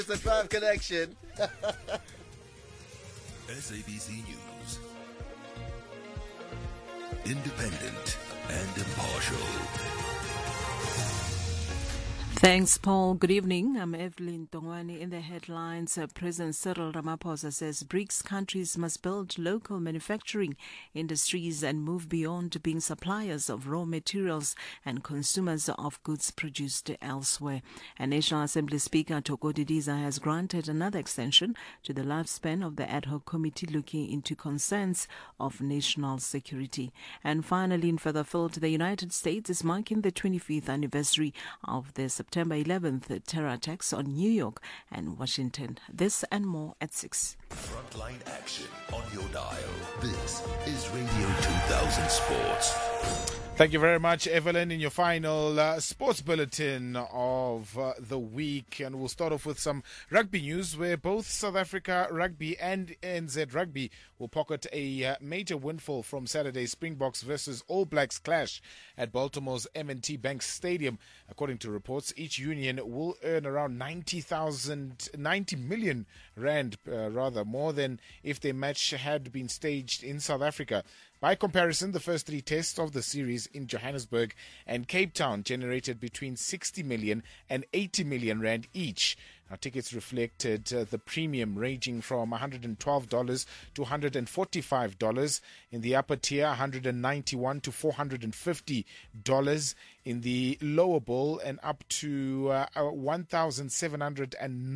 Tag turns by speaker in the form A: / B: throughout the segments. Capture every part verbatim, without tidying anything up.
A: It's a Drive Connection.
B: S A B C News. Independent and impartial.
C: Thanks, Paul. Good evening. I'm Evelyn Tongwani. In the headlines, uh, President Cyril Ramaphosa says BRICS countries must build local manufacturing industries and move beyond being suppliers of raw materials and consumers of goods produced elsewhere. And National Assembly Speaker Thoko Didiza has granted another extension to the lifespan of the ad hoc committee looking into concerns of national security. And finally, in further field, the United States is marking the twenty-fifth anniversary of the September eleventh terror attacks on New York and Washington. This and more at six.
B: Frontline action on your dial. This is Radio two thousand Sports.
D: Thank you very much, Evelyn, in your final uh, sports bulletin of uh, the week. And we'll start off with some rugby news where both South Africa Rugby and N Z Rugby will pocket a uh, major windfall from Saturday's Springboks versus All Blacks clash at Baltimore's M and T Bank Stadium. According to reports, each union will earn around ninety thousand, ninety million rand, uh, rather, more than if their match had been staged in South Africa. By comparison, the first three tests of the series in Johannesburg and Cape Town generated between sixty million and eighty million rand each. Now, tickets reflected uh, the premium ranging from one hundred twelve dollars to one hundred forty-five dollars. In the upper tier, one hundred ninety-one dollars to four hundred fifty dollars. In the lower bowl, and up to uh, one thousand seven hundred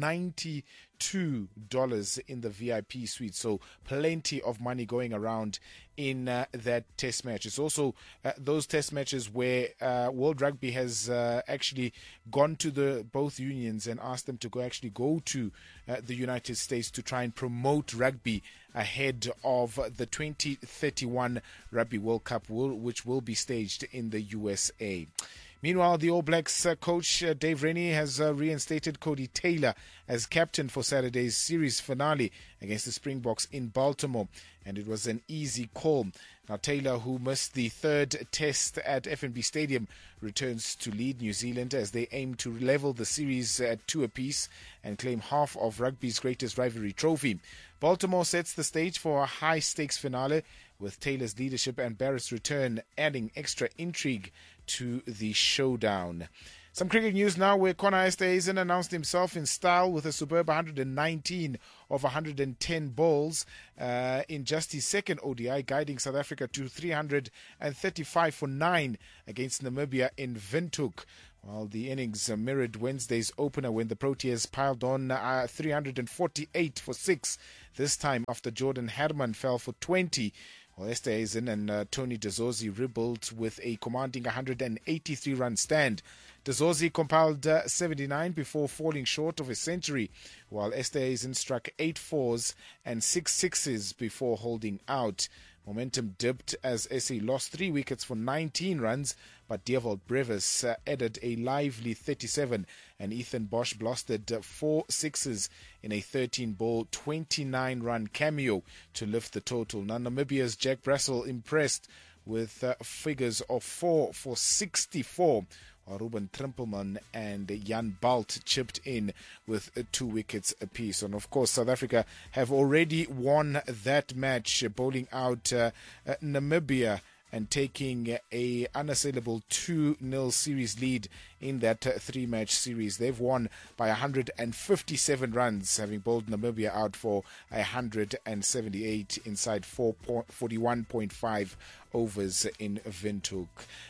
D: ninety-two dollars in the V I P suite. So plenty of money going around in uh, that test match. It's also uh, those test matches where uh, World Rugby has uh, actually gone to the both unions and asked them to go actually go to uh, the United States to try and promote rugby ahead of the twenty thirty-one Rugby World Cup, will, which will be staged in the U S A. Meanwhile, the All Blacks uh, coach uh, Dave Rennie has uh, reinstated Cody Taylor as captain for Saturday's series finale against the Springboks in Baltimore, and it was an easy call. Now, Taylor, who missed the third test at F N B Stadium, returns to lead New Zealand as they aim to level the series at two apiece and claim half of rugby's greatest rivalry trophy. Baltimore sets the stage for a high-stakes finale, with Taylor's leadership and Barrett's return adding extra intrigue to the showdown. Some cricket news now, where Connor Esterhuizen announced himself in style with a superb one hundred nineteen of one hundred ten balls uh, in just his second O D I, guiding South Africa to three hundred thirty-five for nine against Namibia in Windhoek. While the innings mirrored Wednesday's opener when the Proteas piled on uh, three hundred forty-eight for six, this time after Jordan Herman fell for twenty. Well, Esterhuizen and uh, Tony De Zorzi ribbled with a commanding one hundred eighty-three run stand. De Zorzi compiled uh, seventy-nine before falling short of a century, while Esterhuizen struck eight fours and six sixes before holding out. Momentum dipped as S A lost three wickets for nineteen runs, but Dewald Brevis uh, added a lively thirty-seven, and Ethan Bosch blasted uh, four sixes in a thirteen-ball, twenty-nine run cameo to lift the total. Now, Namibia's Jack Brassel impressed with uh, figures of four for sixty-four, while Ruben Trimpelman and Jan Balt chipped in with uh, two wickets apiece. And of course, South Africa have already won that match, uh, bowling out uh, uh, Namibia and taking a unassailable two nil series lead in that uh, three-match series. They've won by one hundred fifty-seven runs, having bowled Namibia out for one hundred seventy-eight inside forty-one point five overs in Windhoek.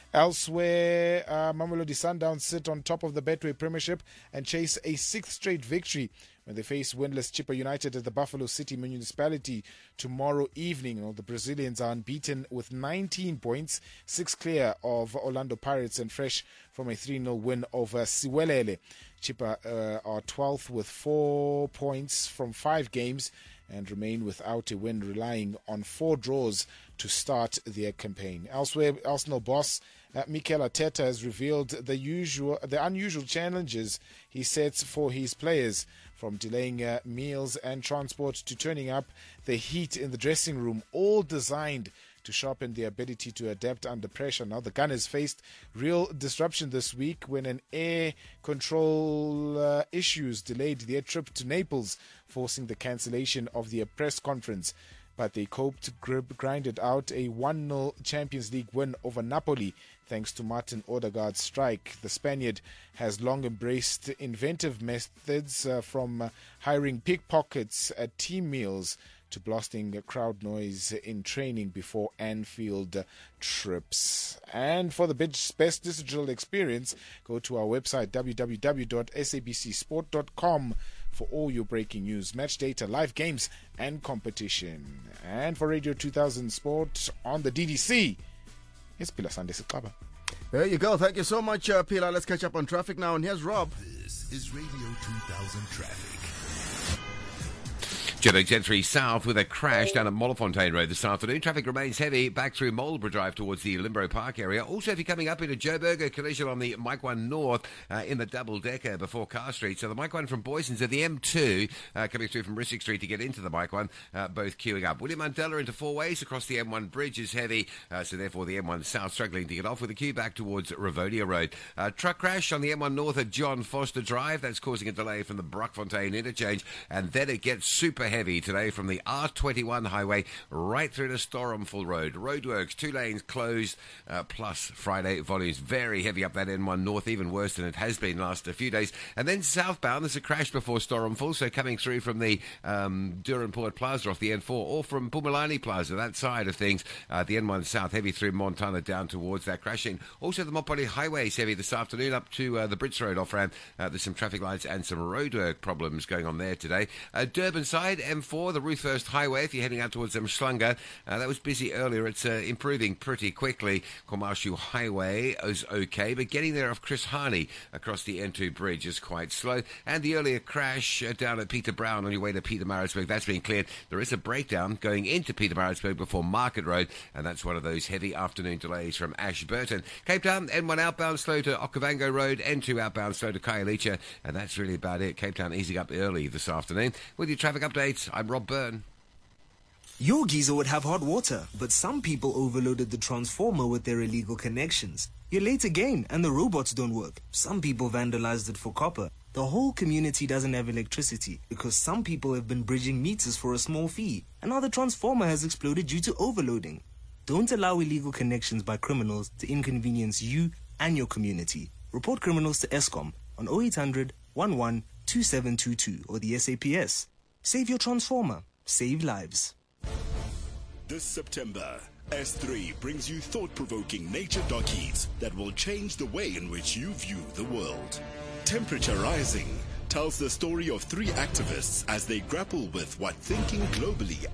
D: Elsewhere, uh, Mamelodi Sundowns sit on top of the Betway Premiership and chase a sixth straight victory when they face winless Chippa United at the Buffalo City Municipality tomorrow evening. Well, the Brazilians are unbeaten with nineteen points, six clear of Orlando Pirates and fresh from a three nil win over Siwelele. Chippa uh, are twelfth with four points from five games and remain without a win, relying on four draws to start their campaign. Elsewhere, Arsenal boss uh, Mikel Arteta has revealed the usual, the unusual challenges he sets for his players, from delaying uh, meals and transport to turning up the heat in the dressing room, all designed to sharpen their ability to adapt under pressure. Now, the Gunners faced real disruption this week when an air control uh, issues delayed their trip to Naples, forcing the cancellation of their press conference. But they coped, grip, grinded out a one nil Champions League win over Napoli thanks to Martin Odegaard's strike. The Spaniard has long embraced inventive methods uh, from uh, hiring pickpockets at team meals to blasting crowd noise in training before Anfield trips. And for the best digital experience, go to our website w w w dot sabc sport dot com for all your breaking news, match data, live games, and competition. And for Radio two thousand Sport on the D D C, it's Pila Sande Siqaba.
A: There you go. Thank you so much, uh, Pila. Let's catch up on traffic now. And here's Rob.
B: This is Radio two thousand Traffic.
E: Joburg Z three South with a crash down at Mollefontein Road this afternoon. Traffic remains heavy back through Marlborough Drive towards the Limbo Park area. Also, if you're coming up into Joburg, a collision on the Mike one North uh, in the double-decker before Car Street. So the Mike one from Boyson's at the M two uh, coming through from Rissik Street to get into the Mike one, uh, both queuing up. William Mandela into four ways across the M one bridge is heavy, uh, so therefore the M one South struggling to get off with a queue back towards Ravonia Road. Uh, truck crash on the M one North at John Foster Drive. That's causing a delay from the Brockfontein interchange, and then it gets super heavy today from the R twenty-one highway right through to Storumful Road. Roadworks, two lanes closed, uh, plus Friday volumes very heavy up that M one North, even worse than it has been last a few days. And then southbound, there's a crash before Storumful, so coming through from the um, Duranport Plaza off the N four, or from Pumalani Plaza, that side of things, uh, the N one South heavy through Montana down towards that crashing. Also the Mopani Highway is heavy this afternoon up to uh, the Brits Road off-ramp. Uh, there's some traffic lights and some roadwork problems going on there today. Uh, Durban side, M four, the Ruth First Highway, if you're heading out towards Mhlanga, uh, that was busy earlier. It's uh, improving pretty quickly. Komarshu Highway is okay, but getting there off Chris Harney across the N two bridge is quite slow. And the earlier crash uh, down at Peter Brown on your way to Peter Maritzburg, that's been cleared. There is a breakdown going into Peter Maritzburg before Market Road, and that's one of those heavy afternoon delays from Ashburton. Cape Town, N one outbound slow to Okavango Road, N two outbound slow to Khayelitsha, and that's really about it. Cape Town easing up early this afternoon. With your traffic updates, I'm Rob Byrne.
F: Your geyser would have hot water, but some people overloaded the transformer with their illegal connections. You're late again, and the robots don't work. Some people vandalized it for copper. The whole community doesn't have electricity because some people have been bridging meters for a small fee, and now the transformer has exploded due to overloading. Don't allow illegal connections by criminals to inconvenience you and your community. Report criminals to Eskom on oh eight hundred, one one, two seven two two or the S A P S. Save your transformer. Save lives.
G: This September, S three brings you thought-provoking nature documentaries that will change the way in which you view the world. Temperature Rising tells the story of three activists as they grapple with what thinking globally